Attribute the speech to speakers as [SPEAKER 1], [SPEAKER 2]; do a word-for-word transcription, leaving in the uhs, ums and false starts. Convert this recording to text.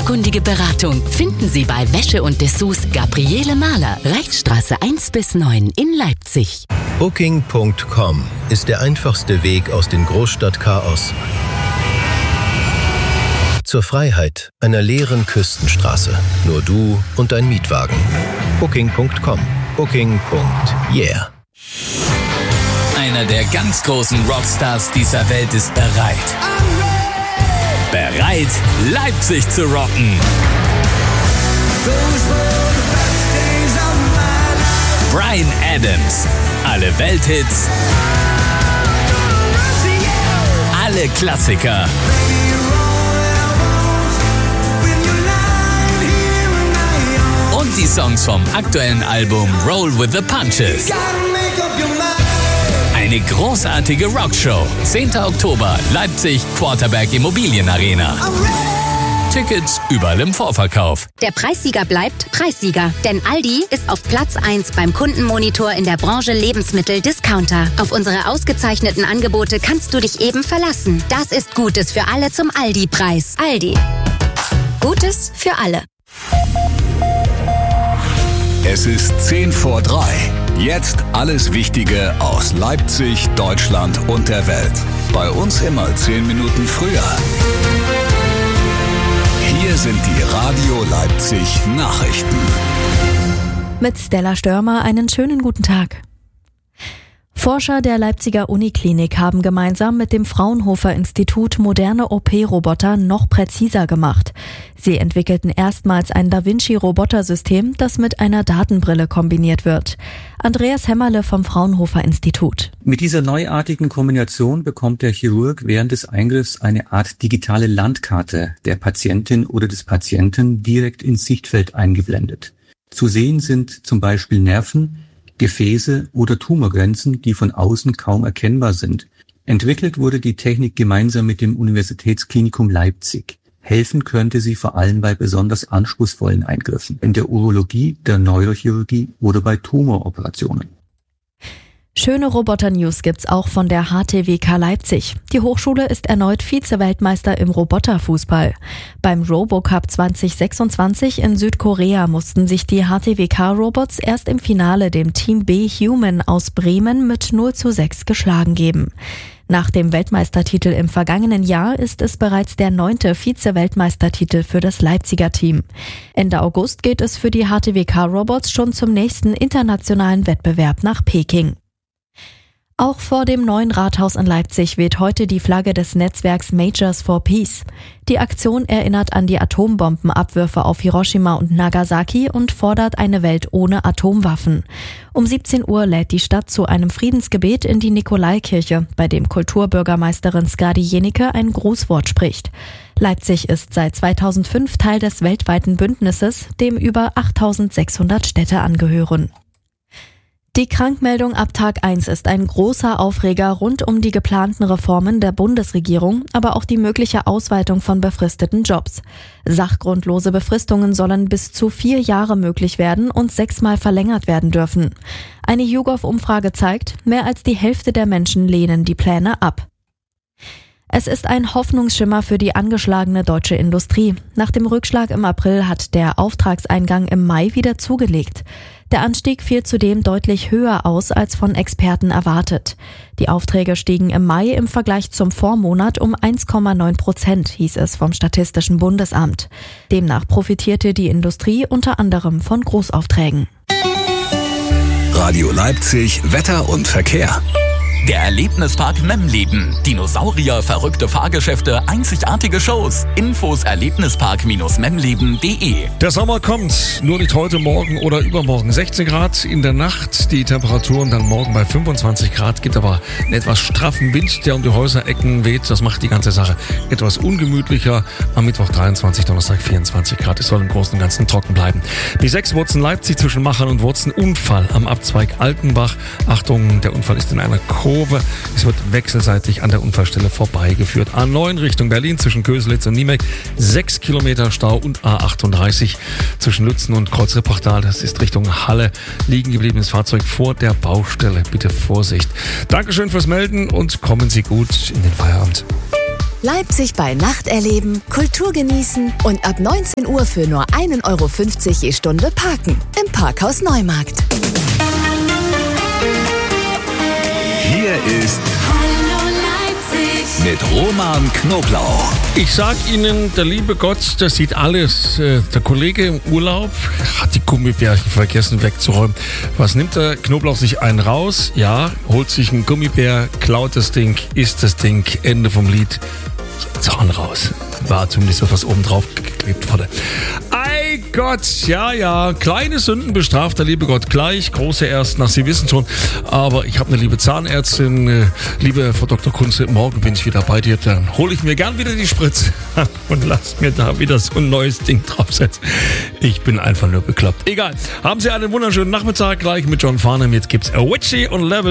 [SPEAKER 1] fachkundige Beratung finden Sie bei Wäsche und Dessous Gabriele Mahler, Reichsstraße eins bis neun in Leipzig.
[SPEAKER 2] Booking Punkt com ist der einfachste Weg aus dem Großstadtchaos zur Freiheit einer leeren Küstenstraße. Nur du und dein Mietwagen. Booking Punkt com. Booking. Yeah.
[SPEAKER 3] Einer der ganz großen Rockstars dieser Welt ist bereit. Bereit, Leipzig zu rocken. Bryan Adams. Alle Welthits. Alle Klassiker. Und die Songs vom aktuellen Album Roll with the Punches. Eine großartige Rockshow. zehnten Oktober, Leipzig, Quarterberg Immobilienarena. Tickets überall im Vorverkauf.
[SPEAKER 4] Der Preissieger bleibt Preissieger, denn Aldi ist auf Platz eins beim Kundenmonitor in der Branche Lebensmittel-Discounter. Auf unsere ausgezeichneten Angebote kannst du dich eben verlassen. Das ist Gutes für alle zum Aldi-Preis. Aldi. Gutes für alle.
[SPEAKER 5] Es ist zehn vor drei. Jetzt alles Wichtige aus Leipzig, Deutschland und der Welt. Bei uns immer zehn Minuten früher. Hier sind die Radio Leipzig Nachrichten.
[SPEAKER 6] Mit Stella Störmer einen schönen guten Tag. Forscher der Leipziger Uniklinik haben gemeinsam mit dem Fraunhofer Institut moderne O P-Roboter noch präziser gemacht. Sie entwickelten erstmals ein Da Vinci-Robotersystem, das mit einer Datenbrille kombiniert wird. Andreas Hämmerle vom Fraunhofer Institut.
[SPEAKER 7] Mit dieser neuartigen Kombination bekommt der Chirurg während des Eingriffs eine Art digitale Landkarte der Patientin oder des Patienten direkt ins Sichtfeld eingeblendet. Zu sehen sind zum Beispiel Nerven, Gefäße oder Tumorgrenzen, die von außen kaum erkennbar sind. Entwickelt wurde die Technik gemeinsam mit dem Universitätsklinikum Leipzig. Helfen könnte sie vor allem bei besonders anspruchsvollen Eingriffen, in der Urologie, der Neurochirurgie oder bei Tumoroperationen.
[SPEAKER 6] Schöne Roboter-News gibt's auch von der H T W K Leipzig. Die Hochschule ist erneut Vize-Weltmeister im Roboterfußball. Beim RoboCup zwanzig sechsundzwanzig in Südkorea mussten sich die H T W K-Robots erst im Finale dem Team B Human aus Bremen mit null zu sechs geschlagen geben. Nach dem Weltmeistertitel im vergangenen Jahr ist es bereits der neunte Vize-Weltmeistertitel für das Leipziger Team. Ende August geht es für die H T W K-Robots schon zum nächsten internationalen Wettbewerb nach Peking. Auch vor dem neuen Rathaus in Leipzig weht heute die Flagge des Netzwerks Majors for Peace. Die Aktion erinnert an die Atombombenabwürfe auf Hiroshima und Nagasaki und fordert eine Welt ohne Atomwaffen. Um siebzehn Uhr lädt die Stadt zu einem Friedensgebet in die Nikolaikirche, bei dem Kulturbürgermeisterin Skadi Jenicke ein Grußwort spricht. Leipzig ist seit zweitausendfünf Teil des weltweiten Bündnisses, dem über achttausendsechshundert Städte angehören. Die Krankmeldung ab Tag eins ist ein großer Aufreger rund um die geplanten Reformen der Bundesregierung, aber auch die mögliche Ausweitung von befristeten Jobs. Sachgrundlose Befristungen sollen bis zu vier Jahre möglich werden und sechsmal verlängert werden dürfen. Eine YouGov-Umfrage zeigt, mehr als die Hälfte der Menschen lehnen die Pläne ab. Es ist ein Hoffnungsschimmer für die angeschlagene deutsche Industrie. Nach dem Rückschlag im April hat der Auftragseingang im Mai wieder zugelegt. Der Anstieg fiel zudem deutlich höher aus als von Experten erwartet. Die Aufträge stiegen im Mai im Vergleich zum Vormonat um eins Komma neun Prozent, hieß es vom Statistischen Bundesamt. Demnach profitierte die Industrie unter anderem von Großaufträgen.
[SPEAKER 5] Radio Leipzig, Wetter und Verkehr.
[SPEAKER 3] Der Erlebnispark Memleben. Dinosaurier, verrückte Fahrgeschäfte, einzigartige Shows. Infos erlebnispark memleben punkt de.
[SPEAKER 8] Der Sommer kommt, nur nicht heute, morgen oder übermorgen. sechzehn Grad in der Nacht, die Temperaturen dann morgen bei fünfundzwanzig Grad. Gibt aber einen etwas straffen Wind, der um die Häuserecken weht. Das macht die ganze Sache etwas ungemütlicher. Am Mittwoch dreiundzwanzig, Donnerstag vierundzwanzig Grad. Es soll im Großen und Ganzen trocken bleiben. B sechs Wurzen Leipzig zwischen Machern und Wurzen. Unfall am Abzweig Altenbach. Achtung, der Unfall ist in einer Kurve. Es wird wechselseitig an der Unfallstelle vorbeigeführt. A neun Richtung Berlin zwischen Köselitz und Niemek. Sechs Kilometer Stau und A achtunddreißig zwischen Lützen und Kreuzreportal. Das ist Richtung Halle. Liegen gebliebenes Fahrzeug vor der Baustelle. Bitte Vorsicht. Dankeschön fürs Melden und kommen Sie gut in den Feierabend.
[SPEAKER 9] Leipzig bei Nacht erleben, Kultur genießen und ab neunzehn Uhr für nur ein Euro fünfzig je Stunde parken. Im Parkhaus Neumarkt.
[SPEAKER 5] Hier ist mit Roman Knoblauch.
[SPEAKER 8] Ich sag Ihnen, der liebe Gott, der sieht alles. Der Kollege im Urlaub hat die Gummibärchen vergessen wegzuräumen. Was nimmt der Knoblauch sich einen raus? Ja, holt sich ein Gummibär, klaut das Ding, isst das Ding, Ende vom Lied. Zahn raus. War zumindest so was oben drauf geklebt wurde. Ei Gott, ja, ja, kleine Sünden bestraft der liebe Gott gleich, große erst nach, Sie wissen schon. Aber ich habe eine liebe Zahnärztin, äh, liebe Frau Doktor Kunze, morgen bin ich wieder bei dir, dann hole ich mir gern wieder die Spritze und lass mir da wieder so ein neues Ding draufsetzen. Ich bin einfach nur bekloppt. Egal, haben Sie einen wunderschönen Nachmittag gleich mit John Farnham. Jetzt gibt's Avicii und Level.